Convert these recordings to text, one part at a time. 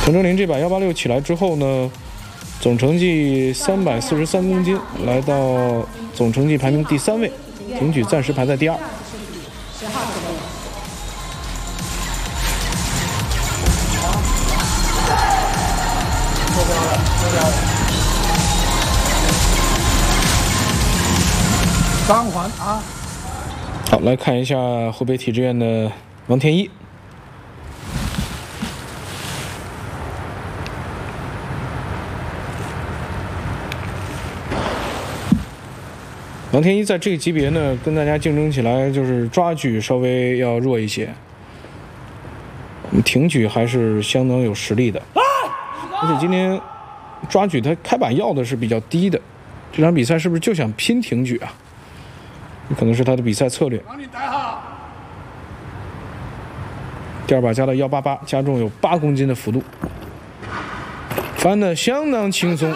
陈哲林这把186起来之后呢，总成绩343公斤，来到总成绩排名第3位，挺举暂时排在第2。 3环啊！ 好，来看一下湖北体制院的王天一。王天一在这个级别呢，跟大家竞争起来，就是抓举稍微要弱一些，挺举还是相当有实力的。而且今天抓举他开板要的是比较低的，这场比赛是不是就想拼挺举啊？可能是他的比赛策略。第2把加到188，加重有8公斤的幅度，翻得相当轻松。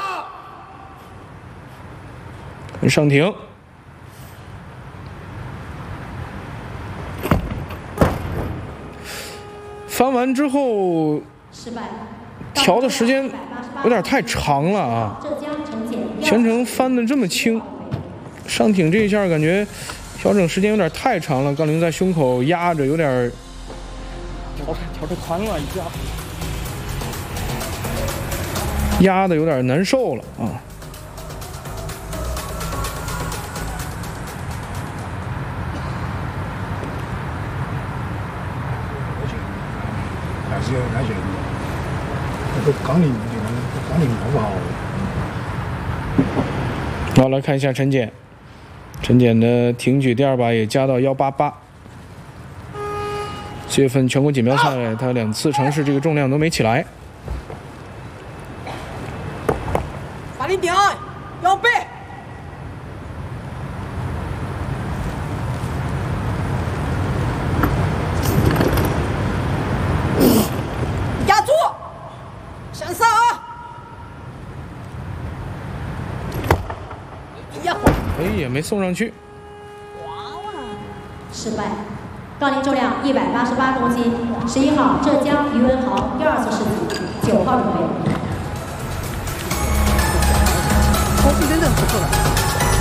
上挺。翻完之后，调的时间有点太长了啊！全程翻的这么轻，上挺这一下感觉调整时间有点太长了，杠铃在胸口压着，有点调太宽了一下， 压的有点难受了啊！ 还是那个杠铃不好。 好，来看一下陈简，陈简的挺举第2把也加到188。7月份全国锦标赛，他2次尝试这个重量都没起来。 把你顶，腰背。压住，向上啊！呀， 哎，也没送上去。 失败。杠铃重量188公斤，11号浙江于文豪第2次试举，9号准备。 超速真的不错的。